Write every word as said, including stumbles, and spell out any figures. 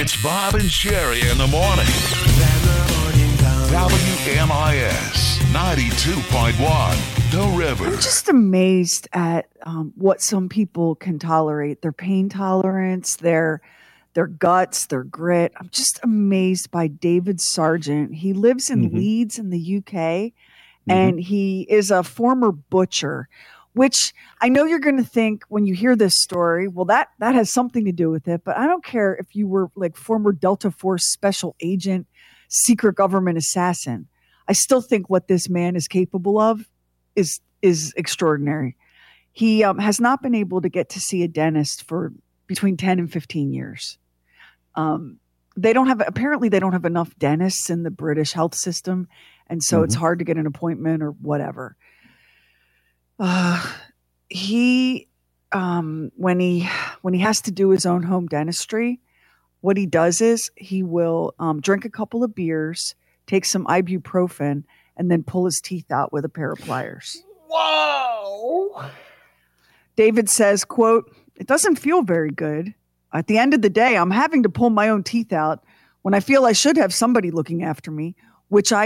It's Bob and Sherry in the morning. W M I S ninety-two point one, The River. I'm just amazed at um, what some people can tolerate. Their pain tolerance, their their guts, their grit. I'm just amazed by David Sargent. He lives in Mm-hmm. Leeds in the U K, Mm-hmm. and he is a former butcher, which I know you're going to think when you hear this story, well, that, that has something to do with it. But I don't care if you were like former Delta Force special agent, secret government assassin. I still think what this man is capable of is is extraordinary. He um, has not been able to get to see a dentist for between ten and fifteen years. Um, they don't have, apparently they don't have enough dentists in the British health system. And so mm-hmm. it's hard to get an appointment or whatever. Uh, he, um, when he, when he has to do his own home dentistry, what he does is he will um, drink a couple of beers, take some ibuprofen, and then pull his teeth out with a pair of pliers. Whoa! David says, quote, "It doesn't feel very good. At the end of the day, I'm having to pull my own teeth out when I feel I should have somebody looking after me, which I